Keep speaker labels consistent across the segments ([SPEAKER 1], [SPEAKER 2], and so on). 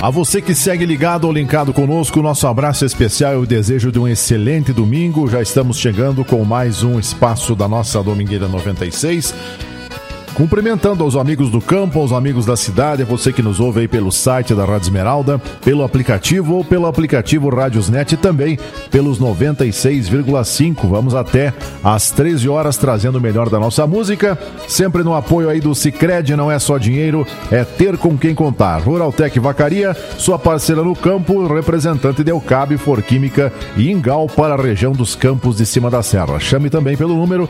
[SPEAKER 1] A você que segue ligado ou linkado conosco, nosso abraço especial e o desejo de um excelente domingo. Já estamos chegando com mais um espaço da nossa Domingueira 96. Cumprimentando aos amigos do campo, aos amigos da cidade, você que nos ouve aí pelo site da Rádio Esmeralda, pelo aplicativo ou pelo aplicativo Rádiosnet e também pelos 96,5. Vamos até às 13 horas trazendo o melhor da nossa música, sempre no apoio aí do Sicredi. Não é só dinheiro, é ter com quem contar. Ruraltec Vacaria, sua parceira no campo, representante de Eucabe, Forquímica e Ingal para a região dos Campos de Cima da Serra. Chame também pelo número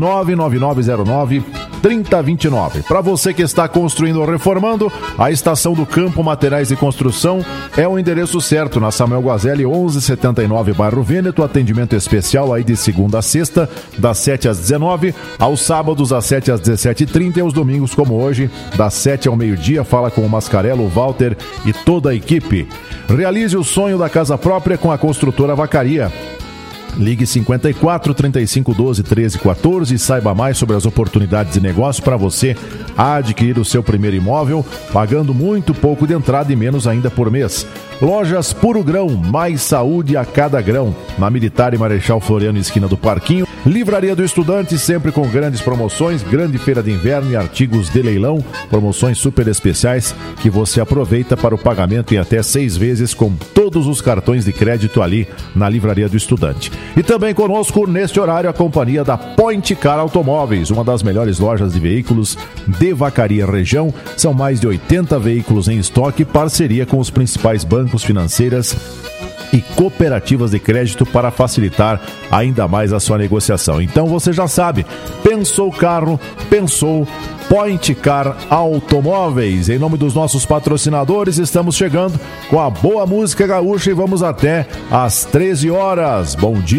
[SPEAKER 1] 99909-3020. Para você que está construindo ou reformando, a Estação do Campo Materiais de Construção é o endereço certo, na Samuel Guazelli 1179, bairro Vêneto. Atendimento especial aí de segunda a sexta, das 7 às 19, aos sábados das 7 às 17h30 e aos domingos como hoje, das 7 ao meio-dia. Fala com o Mascarello, o Walter e toda a equipe. Realize o sonho da casa própria com a Construtora Vacaria. Ligue 54 35 12 13 14 e saiba mais sobre as oportunidades de negócio para você adquirir o seu primeiro imóvel, pagando muito pouco de entrada e menos ainda por mês. Lojas Puro Grão, mais saúde a cada grão. Na Militar e Marechal Floriano, esquina do Parquinho. Livraria do Estudante, sempre com grandes promoções, grande feira de inverno e artigos de leilão, promoções super especiais que você aproveita para o pagamento em até 6 vezes com todos os cartões de crédito ali na Livraria do Estudante. E também conosco, neste horário, a companhia da Point Car Automóveis, uma das melhores lojas de veículos de Vacaria região. São mais de 80 veículos em estoque, parceria com os principais bancos, financeiras e cooperativas de crédito para facilitar ainda mais a sua negociação. Então você já sabe, pensou carro, pensou Point Car Automóveis. Em nome dos nossos patrocinadores, estamos chegando com a boa música gaúcha e vamos até às 13 horas. Bom dia.